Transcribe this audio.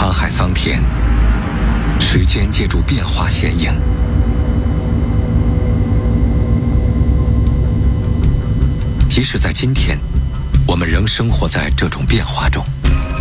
沧海桑田，时间借助变化显影。即使在今天，我们仍生活在这种变化中。